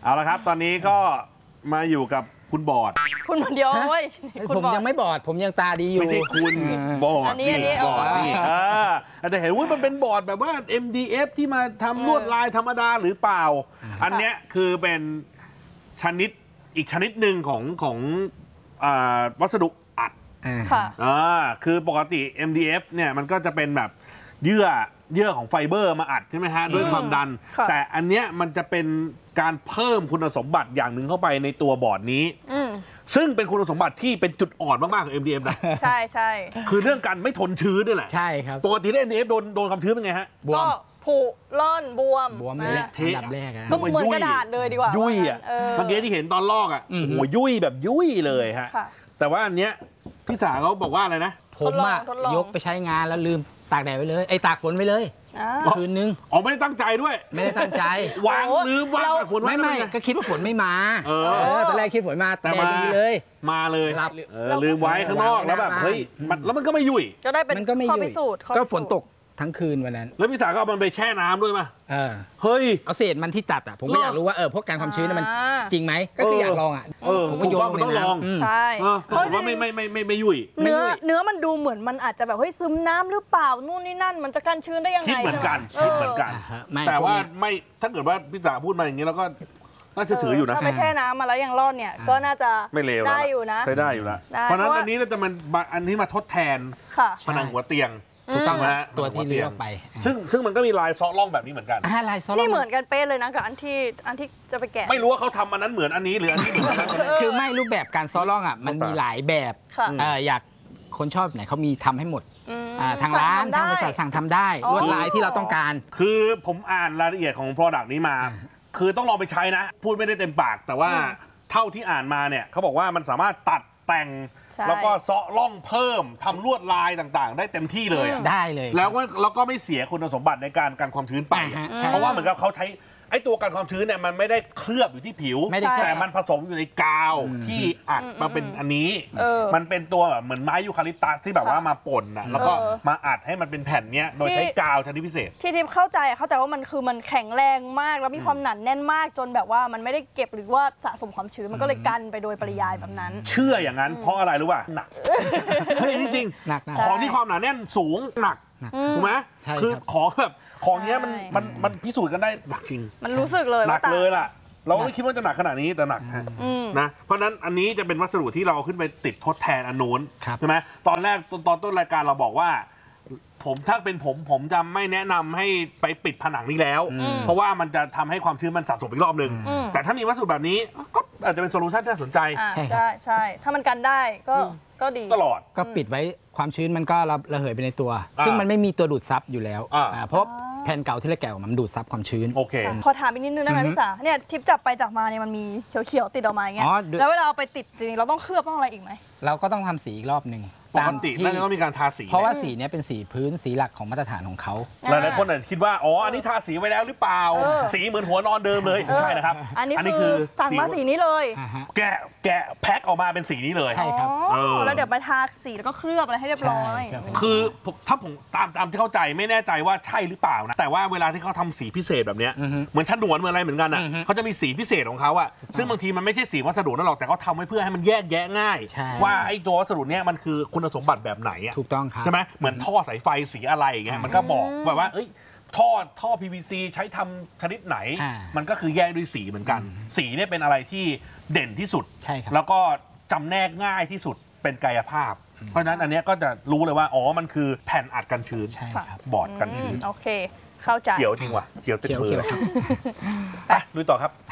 เอาละครับตอนนี้ก็มาอยู่กับคุณบอดคุณคนเดียวเว้ยผมยังไม่บอดผมยังตาดีอยู่ไม่ใช่คุณบอดอันนี้บอดนี่แต่เห็นว่ามันเป็นบอดแบบว่า MDF ที่มาทำลวดลายธรรมดาหรือเปล่าอันเนี้ยคือเป็นชนิดอีกชนิดหนึ่งของวัสดุอัดคือปกติ MDF เนี่ยมันก็จะเป็นแบบเยื่อของไฟเบอร์มาอัดใช่ไหมฮะด้วยความดันแต่อันเนี้ยมันจะเป็นการเพิ่มคุณสมบัติอย่างหนึ่งเข้าไปในตัวบอร์ดนี้ซึ่งเป็นคุณสมบัติที่เป็นจุดอ่อนมากๆของ MDF นะใช่ใช่คือเรื่องการไม่ทนชื้นนี่แหละใช่ครับปกติ MDF โดนความชื้นเป็นไงฮะบวมผุร่อนบวมเลยอันดับแรกก็เหมือนกระดาษเลยดีกว่ายุ่ยอ่ะเมื่อกี้ที่เห็นตอนลอกอ่ะโอ้โหยุ่ยแบบยุ่ยเลยฮะแต่ว่าอันเนี้ยพี่สาเขาบอกว่าอะไรนะผมอ่ะยกไปใช้งานแล้วลืมตากแดดไว้เลยตากฝนไว้เลยคืนนึงไม่ได้ตั้งใจด้วยไม่ได้ตั้งใจวางลืมวางตากฝนไว้ไม่ก็คิดว่าฝนไม่มาตอนแรกคิดฝนมาแต่ดีเลยมาเลยลืมไว้ข้างนอกแล้วแบบเฮ้ยแล้วมันก็ไม่ยุ่ยจะได้เป็นข้อพิสูจน์ก็ฝนตกทั้งคืนวันนั้นแล้วพี่สาก็เอามันไปแช่น้ำด้วยป่ะเฮ้ยเอาเศษมันที่ตัดอ่ะผมก็อยากรู้ว่าพวกการความชื้นมันจริงไหมก็คืออยากลองอ่ะผมก็โยนมันต้องลองใช่เพราะว่าไม่ยุ่ยเนื้อมันดูเหมือนมันอาจจะแบบเฮ้ยซึมน้ำหรือเปล่านู่นนี่นั่นมันจะกันชื้นได้ยังไงคิดเหมือนกันแต่ว่าไม่ถ้าเกิดว่าพี่สาพูดมาอย่างนี้แล้วก็น่าจะถืออยู่นะถ้าไปแช่น้ำมาแล้วยังรอดเนี่ยก็น่าจะไม่เลวได้อยู่นะใช้ได้อยู่แล้วเพราะนั้นอันนี้จะมันอันนี้มาทดแทนผนังหัวเตียงถูกต้องไหมตัวที่เลือกไปซึ่งมันก็มีลายซ้อล่องแบบนี้เหมือนกันลายซ้อล่องนี่เหมือนกันเป๊ะเลยนะกับอันที่จะไปแกะไม่รู้ว่าเขาทำอันนั้นเหมือนอันนี้หรืออันนี้เหมือนอันนั้นคือไม่รูปแบบการซ้อล่องอ่ะมันมีหลายแบบอยากคนชอบไหนเขามีทำให้หมดทางร้านทางบริษัทสั่งทำได้ลวดลายที่เราต้องการคือผมอ่านรายละเอียดของ Product นี้มาคือต้องลองไปใช้นะพูดไม่ได้เต็มปากแต่ว่าเท่าที่อ่านมาเนี่ยเขาบอกว่ามันสามารถตัดแต่งแล้วก็เซาะล่องเพิ่มทำลวดลายต่างๆได้เต็มที่เลยได้เลยแล้วก็ไม่เสียคุณสมบัติในการกันความชื้นไปเพราะว่าเหมือนกับเขาใช้ไอ้ตัวกันความชื้นเนี่ยมันไม่ได้เคลือบอยู่ที่ผิวแต่มันผสมอยู่ในกาวที่อัดมาเป็นอันนี้มันเป็นตัวแบบเหมือนไม้ยูคาลิปตัสที่แบบว่ามาป่นนะแล้วก็มาอัดให้มันเป็นแผ่นเนี้ยโดยใช้กาวชนิดพิเศษที่ทิพย์เข้าใจว่ามันคือมันแข็งแรงมากแล้วมีความหนาแน่นมากจนแบบว่ามันไม่ได้เก็บหรือว่าสะสมความชื้นมันก็เลยกันไปโดยปริยายแบบนั้นเชื่ออย่างนั้นเพราะอะไรรู้ป่ะหนักเฮ้ยจริงๆของที่ความหนาแน่นสูงหนักถูกไหมคือของเนี้ยมันพิสูจน์กันได้หนักจริงมันรู้สึกเลยหนักเลยล่ะเราไม่คิดว่าจะหนักขนาดนี้แต่หนักนะเพราะนั้นอันนี้จะเป็นวัสดุที่เราขึ้นไปติดทดแทนอันนู้นใช่ไหมตอนแรกตอนต้นรายการเราบอกว่าถ้าเป็นผมจะไม่แนะนำให้ไปปิดผนังนี้แล้วเพราะว่ามันจะทำให้ความชื้นมันสะสมอีกรอบนึงแต่ถ้ามีวัสดุแบบนี้ก็อาจจะเป็นโซลูชันที่น่าสนใจใช่ถ้ามันกันได้ก็ดีตลอดก็ปิดไว้ความชื้นมันก็ระเหยไปในตัวซึ่งมันไม่มีตัวดูดซับอยู่แล้วเพราะแผ่นเก่าที่เราแกะมันดูดซับความชื้นโอเคขอถามอีกนิดนึงได้ไหมพี่สาเนี่ยทิปจับไปจับมาเนี่ยมันมีเขียวๆติดออกมาอย่างเงี้ยแล้วเวลาเอาไปติดจริงเราต้องเคลือบต้องอะไรอีกไหมเราก็ต้องทำสีอีกรอบหนึ่งปกตินั่นก็มีการทาสีเพราะว่าสีนี้เป็นสีพื้นสีหลักของมาตรฐานของเขาหลายๆคนอาจจะคิดว่าอันนี้ทาสีไว้แล้วหรือเปล่าสีเหมือนหัวนอนเดิมเลยไม่ใช่นะครับอันนี้คือสั่งมาสีนี้เลยแกะแพ็คออกมาเป็นสีนี้เลยใช่ครับแล้วเดี๋ยวมาทาสีแล้วก็เคลือบอะไรให้เรียบร้อยคือถ้าผมตามที่เข้าใจไม่แน่ใจว่าใช่หรือเปล่านะแต่ว่าเวลาที่เขาทำสีพิเศษแบบนี้เหมือนฉนวนเหมือนอะไรเหมือนกันอ่ะเขาจะมีสีพิเศษของเขาอ่ะซึ่งบางทีมันไม่ใช่สีวัสดุนั่นหรอกแต่เขาทำไว้เพื่อให้มันแยกแยะง่ายว่าไอ้ตัววัสดุเนี้ยมันคือคุณสมบัติแบบไหนถูกต้องครับใช่ไหมเหมือนท่อสายไฟสีอะไรอย่างเงี้ยมันก็บอกแบบว่าท่อ PVC ใช้ทำชนิดไหนมันก็คือแยกด้วยสีเหมือนกันสีเนี่ยเป็นอะไรที่เด่นที่สุดแล้วก็จำแนกง่ายที่สุดเป็นกายภาพเพราะฉะนั้นอันนี้ก็จะรู้เลยว่ามันคือแผ่นอัดกันชื้นบอร์ดกันชื้นโอเคเข้าใจเขียวจริงว่ะเขียวติดมือไปลุยต่อครับ